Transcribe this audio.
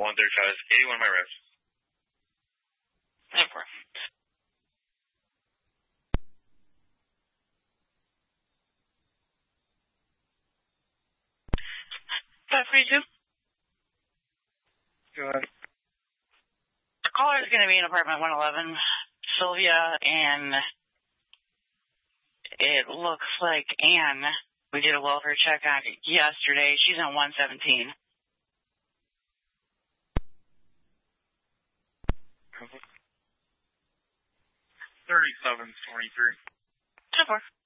135, 81 my rest. 94. 532. Go ahead. The caller is going to be in apartment 111, Sylvia, and it looks like Anne. We did a welfare check on it yesterday. She's on 117. 3723. 10-4.